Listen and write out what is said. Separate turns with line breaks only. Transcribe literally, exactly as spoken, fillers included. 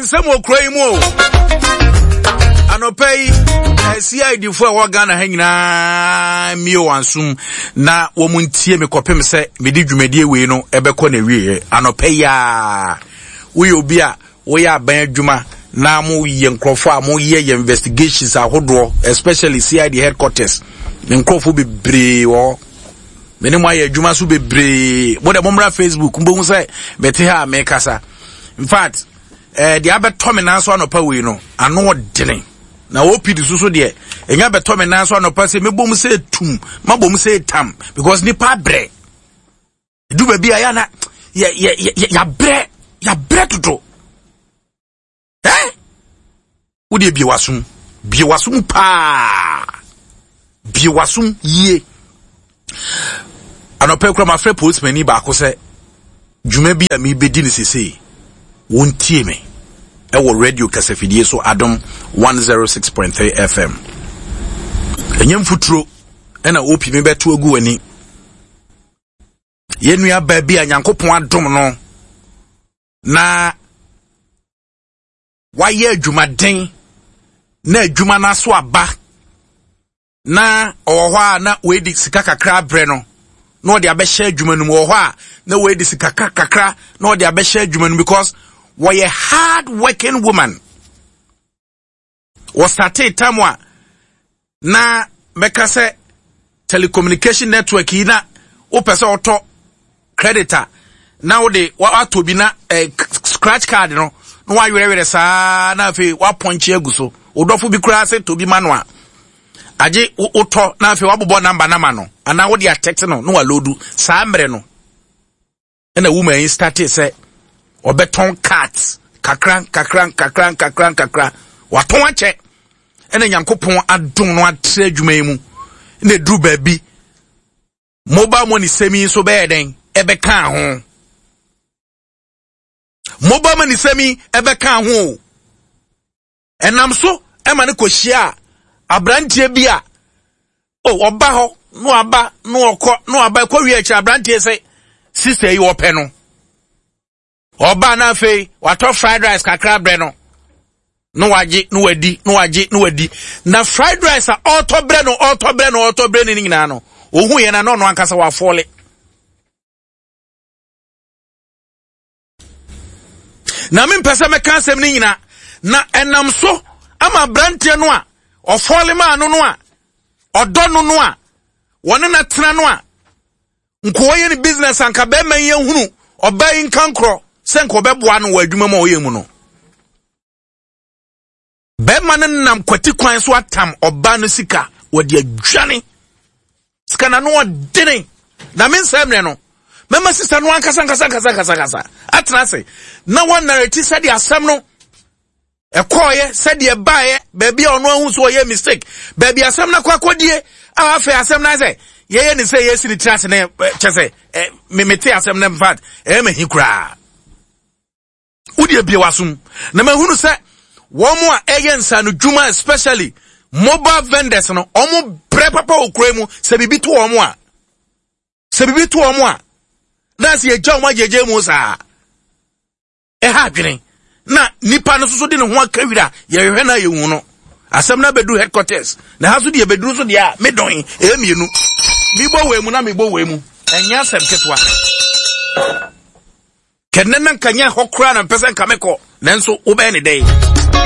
nsem okrai mu o anopei C I D for wa Ghana ha nyina mio wansum na wo muntie me kopem se me di dwumadi we no ebekọ na wie anopei ya wo ye obi a wo ya ban adwuma na mo ye nkrofo a mo ye investigations ahodo especially C I D headquarters nkrofo bebre wo me ne mo ye adwuma so bebre mo de momra Facebook mbo hu se bete ha me kasa in fact eh the abeto me na so anopa we no ano odene na opidi susu de enya beto me na so anopa se mebom se tum mabom se tam because nipa bre du ba bia ya na ya ya ya bre ya bre toto eh wo de biwasum biwasum pa biwasum ye anopa kura ma frɛ policeman ni ba ko se dwuma bi a mi bedi ni sese wontie me ewo radio kasafidie so Adom one oh six point three F M enyem futuro ena opi me beto agu ani yenua ba bi anyankopon adom no na waye adwumaden na adwuma na so aba na owo a na we di sika kakra bre no na odi abehye adwuma no wo ho a na we di sika kakra na odi abehye adwuma no because we a hard working woman was started tamwa na meka se telecommunication network ina o pese auto creditor na wo de wa atobi na eh, scratch card no no wa yere yere sa na afi wa ponche aguso odofo bi kura se tobi manual aje uto na afi wa bobo number na ma no ana wo de text no no wa loadu sa mre no na woman started say obeton cards kakran kakran kakran kakran kakra waton ache ene nyankopon adon no atre adwuma mu ne dru baabi mobile money semi so be den ebe kan ho mobile money semi ebe kan ho enam so e ma ne kohia abrantie bi a o oba ho no aba no okọ no aba ko wi achi abrantie se sister yi ope no oba na fe wato fried rice kakra bre no no waji no wadi no waji no wadi na fried rice a auto bre no auto bre no auto bre ni nyina no ohu ye na no no ankasa wa fole na min pese me kansem ni nyina na enam so ama brantie no a ofole ma no no a odo no no a woni na tena no a nko ye ni business anka be man ye hunu oba yin kankro senko beboa no wadwuma ma oyɛ mu no be man nam kwati kwan so atam oba no sika wadi adwane sika na no odene na men semre no mema sister no ankasa ankasa ankasa ankasa ankasa atena se na one narrative said the asem no ekoye said the baaye baby ono ahu so oyɛ mistake baby asem na kwakodie a afa asem na say ye ye ni say yes ni trust na chese me mete asem na mfat e ma hikura udi biwasum na mahunu se womo a eyensa no dwuma especially mobile vendors no omo bre papa okura mu se bibi to omo a se bibi to omo a na se eja omo ajeje mu sa e ha dwene na nipa no so de ne ho akawira ye hwehwe na ye hu no asem na bedu headquarters na ha so de bedu so de a medon e mienu mi bo we mu na mi bo we mu enya asem ketwa kenena kanya hokra na pesen kameko nanso wo be ne dey